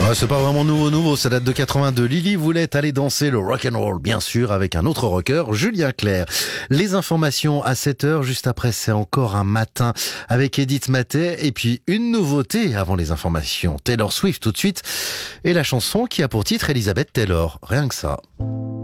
Ouais, c'est pas vraiment nouveau, ça date de 82. Lily voulait aller danser le rock'n'roll, bien sûr, avec un autre rocker, Julien Clerc. Les informations à 7h, juste après, c'est encore un matin avec Edith Matet. Et puis, une nouveauté avant les informations. Taylor Swift tout de suite. Et la chanson qui a pour titre Elizabeth Taylor. Rien que ça.